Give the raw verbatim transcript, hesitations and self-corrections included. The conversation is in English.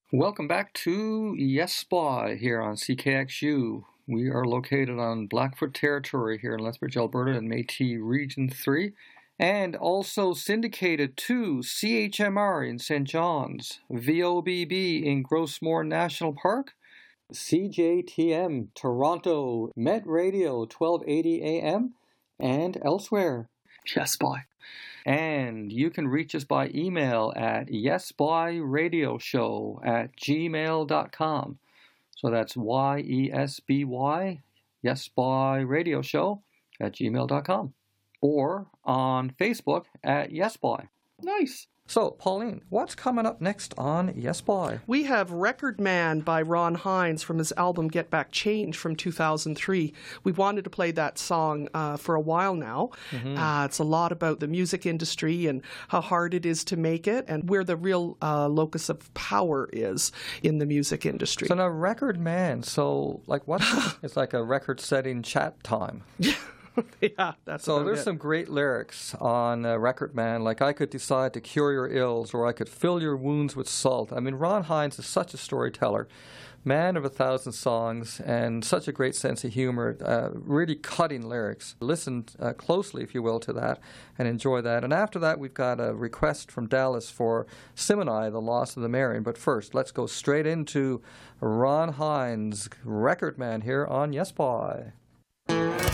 Welcome back to Yes Spy here on C K X U. We are located on Blackfoot territory here in Lethbridge, Alberta in Métis Region three, and also syndicated to C H M R in Saint John's, V O B B in Grossmore National Park, C J T M Toronto, Met Radio twelve eighty A M, and elsewhere. Yes Spy. And you can reach us by email at yesbyradioshow at gmail dot com. So that's Y E S B Y, yesbyradioshow at gmail dot com. Or on Facebook at yesby. Nice. So, Pauline, what's coming up next on Yes Boy? We have Record Man by Ron Hynes from his album Get Back Change from two thousand three. We've wanted to play that song uh, for a while now. Mm-hmm. Uh, it's a lot about the music industry and how hard it is to make it and where the real uh, locus of power is in the music industry. So now, Record Man, so like what? It's like a record-setting chat time. Yeah, that's so there's it. some great lyrics on uh, Record Man, like I could decide to cure your ills or I could fill your wounds with salt. I mean, Ron Hynes is such a storyteller, man of a thousand songs, and such a great sense of humor, uh, really cutting lyrics. Listen uh, closely, if you will, to that and enjoy that. And after that, we've got a request from Dallas for Simoni, The Loss of the Marion. But first, let's go straight into Ron Hynes, Record Man, here on Yes Boy.